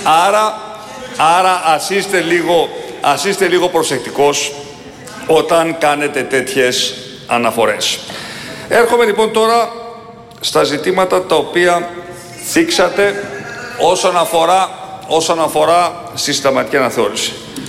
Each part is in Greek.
Άρα ας είστε λίγο προσεκτικός όταν κάνετε τέτοιες αναφορές. Έρχομαι λοιπόν τώρα στα ζητήματα τα οποία θίξατε όσον αφορά στη συνταγματική αναθεώρηση.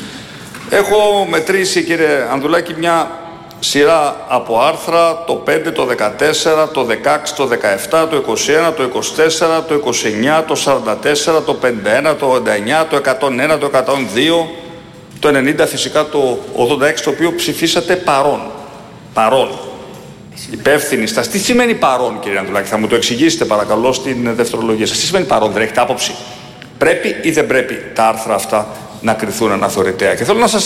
Έχω μετρήσει, κύριε Ανδρουλάκη, μια σειρά από άρθρα, το 5, το 14, το 16, το 17, το 21, το 24, το 29, το 44, το 51, το 89, το 101, το 102, το 90, φυσικά το 86, το οποίο ψηφίσατε παρόν. Υπεύθυνοι σας. Τι σημαίνει παρόν, κύριε Ανδρουλάκη? Θα μου το εξηγήσετε παρακαλώ στην δευτερολογία σας. Τι σημαίνει παρόν? Δεν έχετε άποψη? Πρέπει ή δεν πρέπει τα άρθρα αυτά να κριθούν αναθεωρητέα? Και θέλω να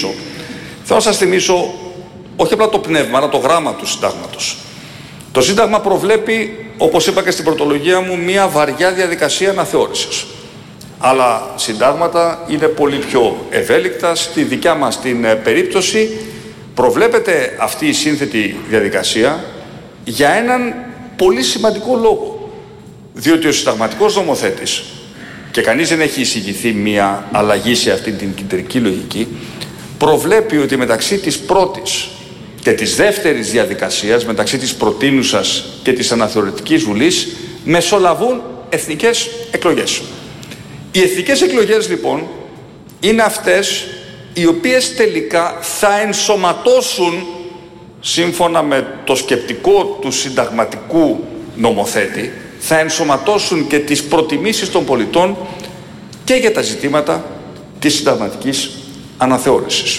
σας θυμίσω όχι απλά το πνεύμα, αλλά το γράμμα του συντάγματος. Το Σύνταγμα προβλέπει, όπως είπα και στην πρωτολογία μου, μια βαριά διαδικασία αναθεώρησης. Άλλα συντάγματα είναι πολύ πιο ευέλικτα. Στη δικιά μας την περίπτωση προβλέπεται αυτή η σύνθετη διαδικασία για έναν πολύ σημαντικό λόγο. Διότι ο συνταγματικός νομοθέτης, και κανείς δεν έχει εισηγηθεί μια αλλαγή σε αυτή την κεντρική λογική, προβλέπει ότι μεταξύ της πρώτης και της δεύτερης διαδικασίας, μεταξύ της προτείνουσας και της αναθεωρητικής βουλής, μεσολαβούν εθνικές εκλογές. Οι εθνικές εκλογές λοιπόν είναι αυτές οι οποίες τελικά θα ενσωματώσουν, σύμφωνα με το σκεπτικό του συνταγματικού νομοθέτη, θα ενσωματώσουν και τις προτιμήσεις των πολιτών και για τα ζητήματα της συνταγματικής αναθεώρησης.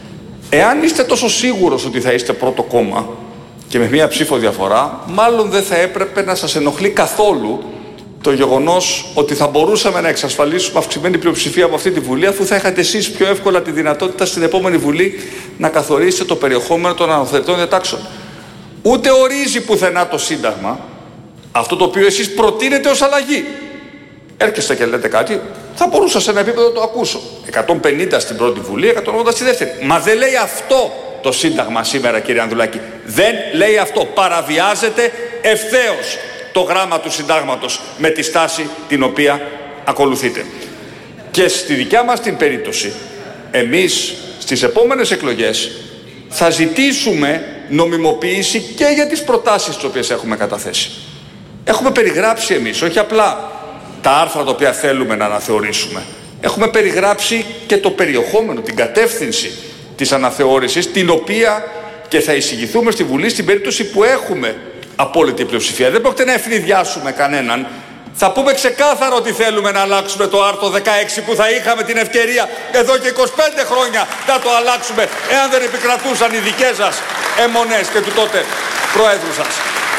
Εάν είστε τόσο σίγουρος ότι θα είστε πρώτο κόμμα και με μία ψήφο διαφορά, μάλλον δεν θα έπρεπε να σας ενοχλεί καθόλου το γεγονός ότι θα μπορούσαμε να εξασφαλίσουμε αυξημένη πλειοψηφία από αυτή τη Βουλή, αφού θα είχατε εσείς πιο εύκολα τη δυνατότητα στην επόμενη Βουλή να καθορίσετε το περιεχόμενο των αναθεωρητικών διατάξεων. Ούτε ορίζει πουθενά το Σύνταγμα αυτό το οποίο εσείς προτείνετε ως αλλαγή. Έρχεστε και λέτε κάτι, θα μπορούσα σε ένα επίπεδο να το ακούσω. 150 στην πρώτη Βουλή, 180 στη δεύτερη. Μα δεν λέει αυτό το Σύνταγμα σήμερα, κύριε Ανδρουλάκη. Δεν λέει αυτό. Παραβιάζεται ευθέως το γράμμα του Συντάγματος με τη στάση την οποία ακολουθείτε. Και στη δικιά μας την περίπτωση, εμείς στις επόμενες εκλογές θα ζητήσουμε νομιμοποίηση και για τις προτάσεις τις οποίες έχουμε καταθέσει. Έχουμε περιγράψει εμείς, όχι απλά τα άρθρα τα οποία θέλουμε να αναθεωρήσουμε. Έχουμε περιγράψει και το περιεχόμενο, την κατεύθυνση της αναθεώρησης, την οποία και θα εισηγηθούμε στη Βουλή στην περίπτωση που έχουμε απόλυτη πλειοψηφία. Δεν πρόκειται να ευνηδιάσουμε κανέναν. Θα πούμε ξεκάθαρα ότι θέλουμε να αλλάξουμε το άρθρο 16 που θα είχαμε την ευκαιρία εδώ και 25 χρόνια να το αλλάξουμε, εάν δεν επικρατούσαν οι δικές σας αιμονές και του τότε Προέδρου σας.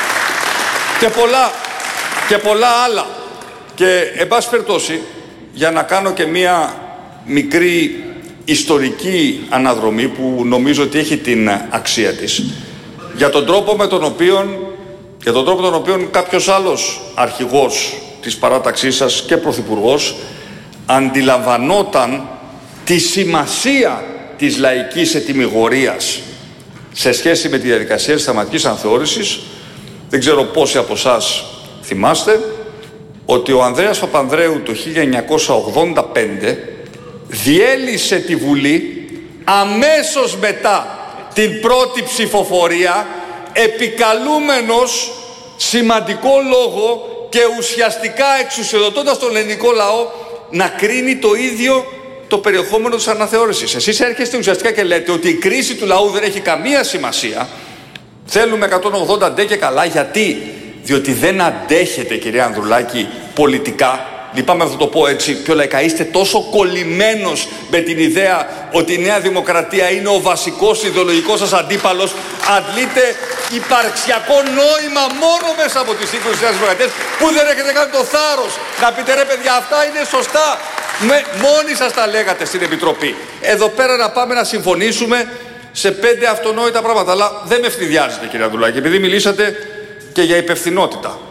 Και πολλά άλλα. Και εν πάση περιπτώσει, για να κάνω και μία μικρή ιστορική αναδρομή που νομίζω ότι έχει την αξία της, για τον τρόπο με τον οποίο κάποιος άλλος αρχηγός της παράταξής σας και πρωθυπουργός αντιλαμβανόταν τη σημασία της λαϊκής ετυμηγορίας σε σχέση με τη διαδικασία της συνταγματικής αναθεώρησης. Δεν ξέρω πόσοι από εσάς θυμάστε ότι ο Ανδρέας Παπανδρέου το 1985 διέλυσε τη Βουλή αμέσως μετά την πρώτη ψηφοφορία, επικαλούμενος σημαντικό λόγο και ουσιαστικά εξουσιοδοτώντας τον ελληνικό λαό να κρίνει το ίδιο το περιεχόμενο της αναθεώρησης. Εσείς έρχεστε ουσιαστικά και λέτε ότι η κρίση του λαού δεν έχει καμία σημασία. Θέλουμε 180 ντε και καλά. Γιατί? Διότι δεν αντέχετε, κυρία Ανδρουλάκη, πολιτικά. Λυπάμαι να το πω έτσι πιο λαϊκά. Είστε τόσο κολλημένος με την ιδέα ότι η Νέα Δημοκρατία είναι ο βασικός ιδεολογικός σας αντίπαλος. Αντλείτε υπαρξιακό νόημα μόνο μέσα από τη σύγκρουση της Νέας Δημοκρατίας, που δεν έχετε κάνει το θάρρος να πείτε ρε παιδιά, αυτά είναι σωστά. Μόνοι σας τα λέγατε στην Επιτροπή. Εδώ πέρα να πάμε να συμφωνήσουμε σε 5 αυτονόητα πράγματα. Αλλά δεν με ευνηδιάζετε, κύριε Ανδρουλάκη, επειδή μιλήσατε και για υπευθυνότητα.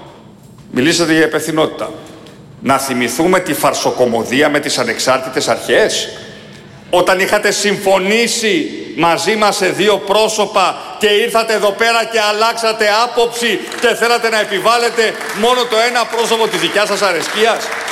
Να θυμηθούμε τη φαρσοκομωδία με τις ανεξάρτητες αρχές, όταν είχατε συμφωνήσει μαζί μας σε 2 πρόσωπα και ήρθατε εδώ πέρα και αλλάξατε άποψη και θέλατε να επιβάλλετε μόνο το ένα πρόσωπο της δικιάς σας αρεσκίας.